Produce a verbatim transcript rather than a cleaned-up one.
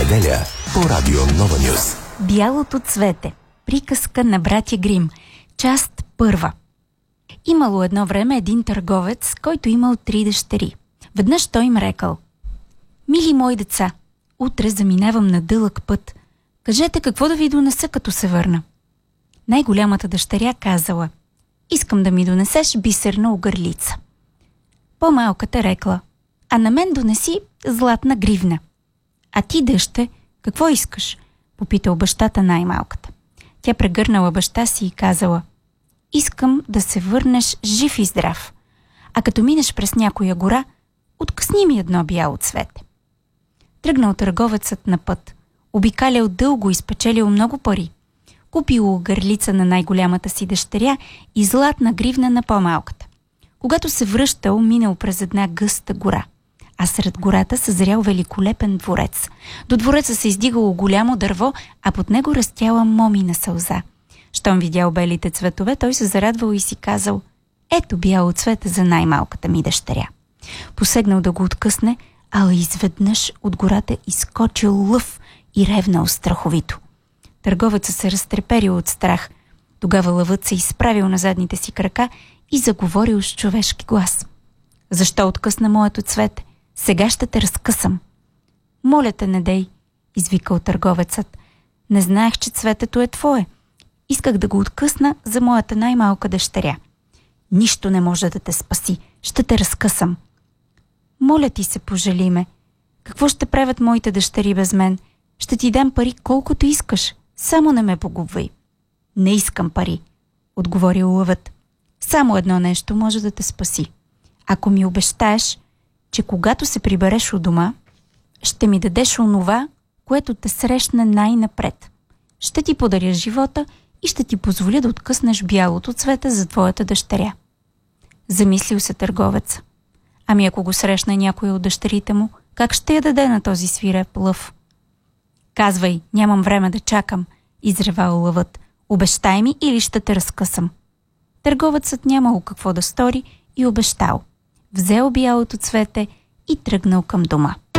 неделя по Радио Нова Нюз. Бялото цвете. Приказка на братя Грим. Част първа. Имало едно време един търговец, който имал три дъщери. Веднъж той им рекал: „Мили мои деца, утре заминавам на дълъг път. Кажете какво да ви донеса, като се върна?“ Най-голямата дъщеря казала: „Искам да ми донесеш бисерна огърлица.“ По-малката рекла: „А на мен донеси златна гривна.“ „А ти, дъще, какво искаш?“ попитал бащата най-малката. Тя прегърнала баща си и казала: „Искам да се върнеш жив и здрав. А като минеш през някоя гора, откъсни ми едно бяло цвете.“ Тръгнал търговецът на път. Обикалял дълго и спечелил много пари. Купил гърлица на най-голямата си дъщеря и златна гривна на по-малката. Когато се връщал, минал през една гъста гора. А сред гората съзрял великолепен дворец. До двореца се издигало голямо дърво, а под него растяла момина сълза. Щом видял белите цветове, той се зарадвал и си казал: „Ето бяло цвете за най-малката ми дъщеря.“ Посегнал да го откъсне, ала изведнъж от гората изскочил лъв и ревнал страховито. Търговецът се разтреперил от страх. Тогава лъвът се изправил на задните си крака и заговорил с човешки глас: „Защо откъсна моето цвете? Сега ще те разкъсам.“ „Моля те, не дей“, извикал търговецът. „Не знаех, че цветето е твое. Исках да го откъсна за моята най-малка дъщеря.“ „Нищо не може да те спаси. Ще те разкъсам.“ „Моля ти се, пожали ме. Какво ще правят моите дъщери без мен? Ще ти дам пари колкото искаш. Само не ме погубвай.“ „Не искам пари“, отговорил лъвът. „Само едно нещо може да те спаси. Ако ми обещаеш, че когато се прибереш у дома, ще ми дадеш онова, което те срещне най-напред. Ще ти подаря живота и ще ти позволя да откъснеш бялото цвете за твоята дъщеря.“ Замислил се търговец. Ами ако го срещне някой от дъщерите му, как ще я даде на този свиреп лъв? „Казвай, нямам време да чакам“, изревал лъвът. „Обещай ми или ще те разкъсам.“ Търговецът нямало какво да стори и обещал. Взел бялото цвете и тръгнал към дома.